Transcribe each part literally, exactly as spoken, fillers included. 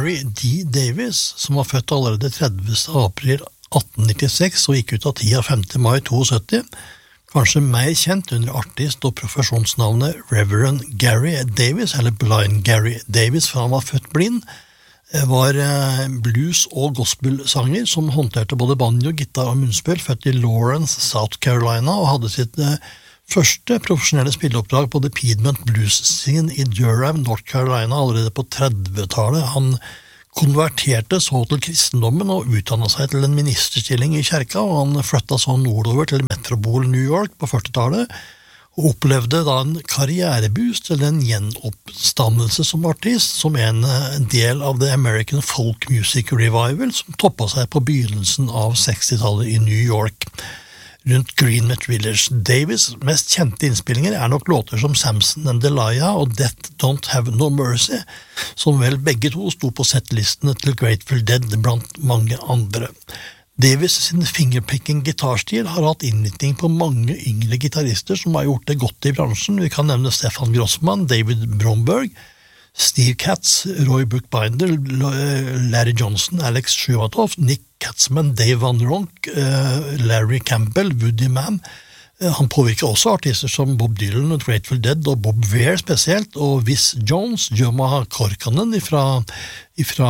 Gary D. Davis, som var født allerede tredivte april atten nittiseks og gikk ut av tida femte mai syttito, kanskje mer kjent under artist- og profesjonsnavnet Reverend Gary Davis, eller Blind Gary Davis, for han var født blind, var blues- og gospelsanger som håndterte både banjo, gitar og munnspill, født i Lawrence, South Carolina, og hadde sitt første profesjonelle spilleoppdrag på The Piedmont Blues Scene i Durham, North Carolina, allerede på trettitallet. Han konverterte så til kristendommen og utdannet seg til en ministerstilling i kjerka, og han flyttet så nordover til Metropol New York på førtitallet, og opplevde da en karriereboost eller en gjenoppstandelse som artist, som en del av The American Folk Music Revival, som toppet seg på begynnelsen av sekstitallet i New York, rundt Greenwich Village. Davis' mest kjente innspillinger er nok låter som Samson and Delilah og Death Don't Have No Mercy, som vel begge to sto på settlistene til Grateful Dead blant mange andre. Davis sin fingerpicking gitarstil har hatt innvirkning på mange yngre gitarister som har gjort det godt i bransjen. Vi kan nevne Stefan Grossman, David Bromberg, Steve Katz, Roy Bookbinder, Larry Johnson, Alex Schumacher, Nick Katzman, Dave Van Ronk, Larry Campbell, Woody Mann. Han påvirker også artister som Bob Dylan og Grateful Dead og Bob Weir spesielt, og Viz Jones, Jorma Korkanen ifra, ifra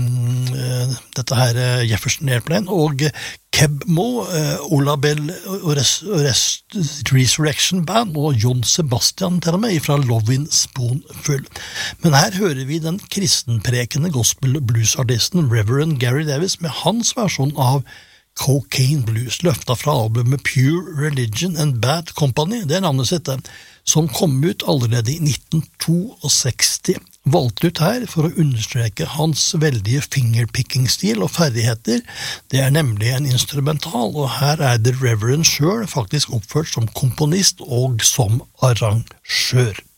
um, dette her Jefferson Airplane, og Keb Mo, uh, Ola Bell og Res, Res, Resurrection Band, og John Sebastian til og med, ifra Lovin' Spoonful. Men her hører vi den kristenprekende gospel-bluesartisten Reverend Gary Davis med hans versjon av Cocaine Blues, løftet fra albumet Pure Religion and Bad Company, det er navnet sitt, som kom ut allerede i nitten sekstito, valgt ut her for å understreke hans veldige fingerpicking-stil og ferdigheter. Det er nemlig en instrumental, og her er The Reverend selv faktisk oppført som komponist og som arrangør.